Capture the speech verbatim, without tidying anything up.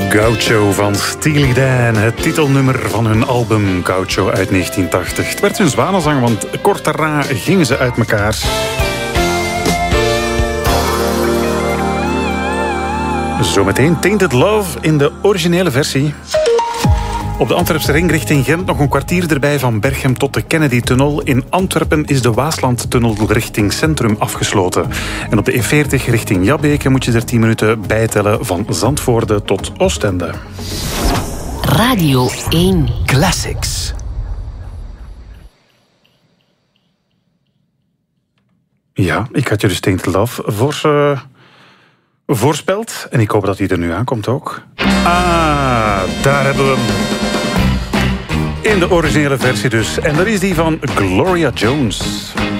Gaucho van Steely Dan, het titelnummer van hun album Gaucho uit negentien tachtig. Het werd hun zwanenzang, want kort daarna gingen ze uit elkaar. Zometeen Tainted Love in de originele versie. Op de Antwerpse ring richting Gent nog een kwartier erbij van Berchem tot de Kennedy-tunnel. In Antwerpen is de Waaslandtunnel richting Centrum afgesloten. En op de E veertig richting Jabbeke moet je er tien minuten bijtellen van Zandvoorde tot Oostende. Radio één Classics. Ja, ik had je dus Tainted Love voor, uh, voorspeld. En ik hoop dat hij er nu aankomt ook. Ah, daar hebben we hem. In de originele versie dus. En dat is die van Gloria Jones.